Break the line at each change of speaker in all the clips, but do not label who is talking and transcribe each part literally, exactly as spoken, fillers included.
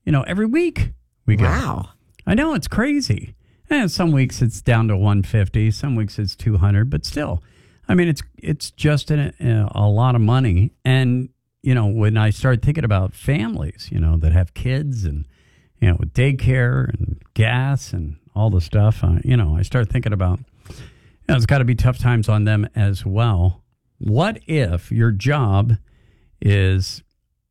you know, every week we get.
Wow.
I know, it's crazy. And some weeks it's down to one fifty, some weeks it's two hundred, but still, I mean, it's it's just a, a lot of money. And, you know, when I start thinking about families, you know, that have kids and, you know, with daycare and gas and all the stuff, uh, you know, I start thinking about, you know, it's got to be tough times on them as well. What if your job is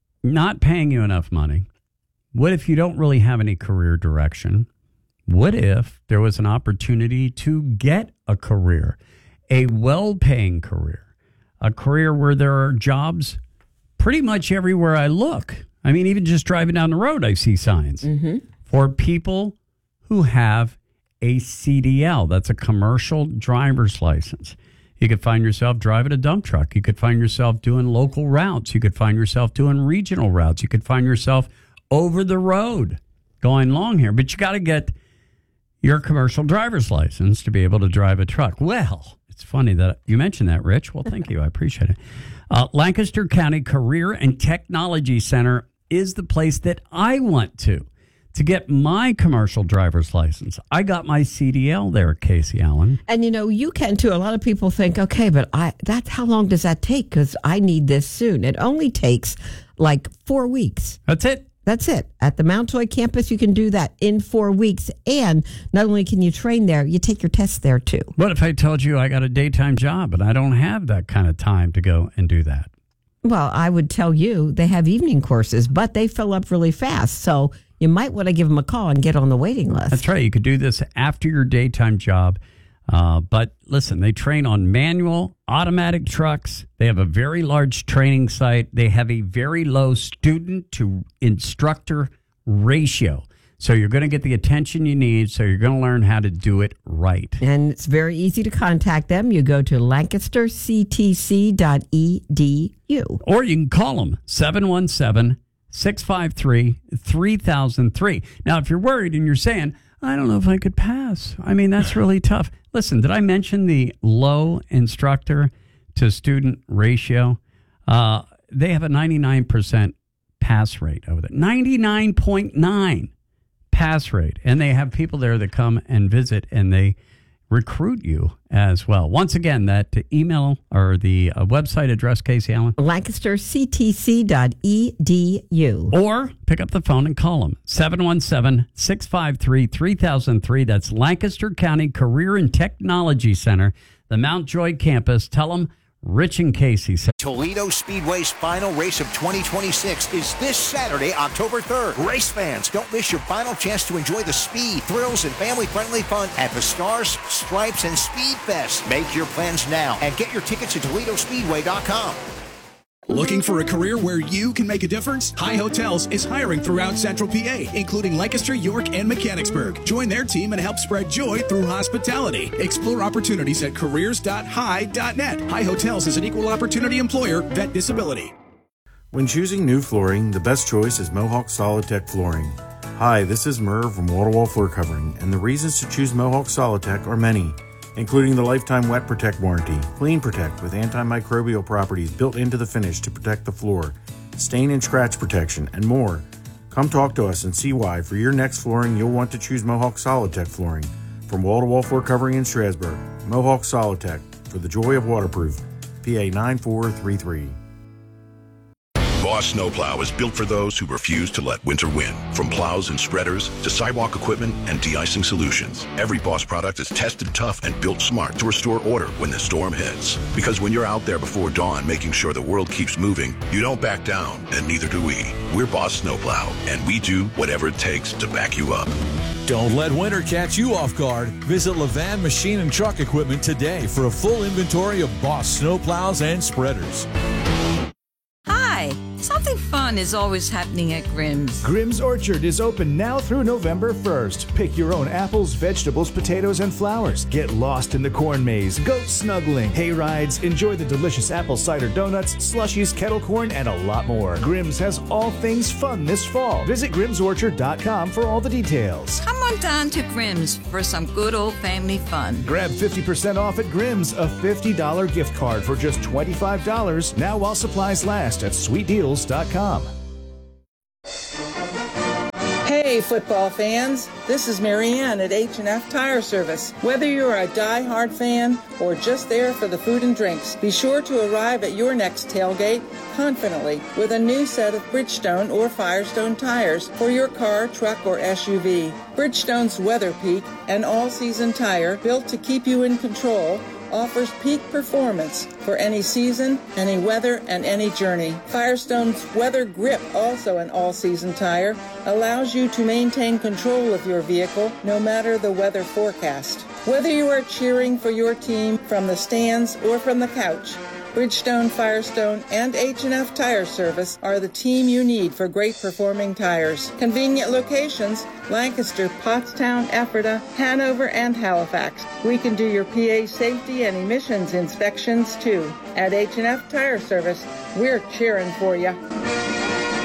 not paying you enough money? What if you don't really have any career direction? What if there was an opportunity to get a career, a well-paying career, a career where there are jobs pretty much everywhere I look? I mean, even just driving down the road, I see signs
mm-hmm.
for people who have a C D L. That's a commercial driver's license. You could find yourself driving a dump truck. You could find yourself doing local routes. You could find yourself doing regional routes. You could find yourself over the road going long here. But you got to get your commercial driver's license to be able to drive a truck. Well, it's funny that you mentioned that, Rich. Well, thank you. I appreciate it. Uh, Lancaster County Career and Technology Center is the place that I went to to get my commercial driver's license. I got my C D L there, Casey Allen.
And, you know, you can, too. A lot of people think, okay, but I that's how long does that take? Because I need this soon. It only takes like four weeks.
That's it.
That's it. At the Mount Joy campus, you can do that in four weeks. And not only can you train there, you take your tests there, too.
What if I told you I got a daytime job and I don't have that kind of time to go and do that?
Well, I would tell you they have evening courses, but they fill up really fast. So you might want to give them a call and get on the waiting list.
That's right. You could do this after your daytime job. Uh, but listen, they train on manual, automatic trucks. They have a very large training site. They have a very low student to instructor ratio. So you're going to get the attention you need. So you're going to learn how to do it right.
And it's very easy to contact them. You go to lancaster c t c dot e d u.
Or you can call them seven one seven, six five three, three thousand three. Now, if you're worried and you're saying, I don't know if I could pass. I mean, that's really tough. Listen, did I mention the low instructor to student ratio? Uh, they have a ninety-nine percent pass rate over there. ninety-nine point nine pass rate. And they have people there that come and visit and they recruit you as well. Once again, that email or the uh, website address, Casey Allen?
lancaster c t c dot e d u.
Or pick up the phone and call them. seven one seven, six five three, three thousand three. That's Lancaster County Career and Technology Center, the Mount Joy campus. Tell them Rich and Casey said.
Toledo Speedway's final race of twenty twenty-six is this Saturday, October third. Race fans, don't miss your final chance to enjoy the speed, thrills, and family-friendly fun at the Stars, Stripes, and Speed Fest. Make your plans now and get your tickets at toledo speedway dot com.
Looking for a career where you can make a difference? High Hotels is hiring throughout Central P A, including Lancaster, York, and Mechanicsburg. Join their team and help spread joy through hospitality. Explore opportunities at careers dot high dot net. High Hotels is an equal opportunity employer, vet disability.
When choosing new flooring, the best choice is Mohawk Solidtech Flooring. Hi, this is Merv from Wall to Wall Floor Covering, and the reasons to choose Mohawk Solidtech are many, including the lifetime Wet Protect warranty, Clean Protect with antimicrobial properties built into the finish to protect the floor, stain and scratch protection, and more. Come talk to us and see why for your next flooring you'll want to choose Mohawk Solidtech Flooring. From Wall to Wall Floor Covering in Strasburg, Mohawk Solidtech for the joy of waterproof. P A nine four three three.
Boss Snowplow is built for those who refuse to let winter win. From plows and spreaders to sidewalk equipment and de-icing solutions, every Boss product is tested tough and built smart to restore order when the storm hits. Because when you're out there before dawn making sure the world keeps moving, you don't back down, and neither do we. We're Boss Snowplow, and we do whatever it takes to back you up.
Don't let winter catch you off guard. Visit Levan Machine and Truck Equipment today for a full inventory of Boss snowplows and spreaders.
Hi. Something fun is always happening at Grimm's.
Grimm's Orchard is open now through November first. Pick your own apples, vegetables, potatoes, and flowers. Get lost in the corn maze, goat snuggling, hay rides, enjoy the delicious apple cider donuts, slushies, kettle corn, and a lot more. Grimm's has all things fun this fall. Visit grims orchard dot com for all the details.
Come on down to Grimm's for some good old family fun.
Grab fifty percent off at Grimm's, a fifty dollars gift card for just twenty-five dollars, now while supplies last at sweet deals dot com.
Hey football fans, this is Marianne at H and F Tire Service. Whether you're a die-hard fan or just there for the food and drinks, be sure to arrive at your next tailgate confidently with a new set of Bridgestone or Firestone tires for your car, truck, or S U V. Bridgestone's Weather Peak, an all-season tire built to keep you in control, offers peak performance for any season, any weather, and any journey. Firestone's Weather Grip, also an all-season tire, allows you to maintain control of your vehicle no matter the weather forecast. Whether you are cheering for your team from the stands or from the couch, Bridgestone, Firestone, and H and F Tire Service are the team you need for great performing tires. Convenient locations: Lancaster, Pottstown, Ephrata, Hanover, and Halifax. We can do your P A safety and emissions inspections too. At H and F Tire Service, we're cheering for you.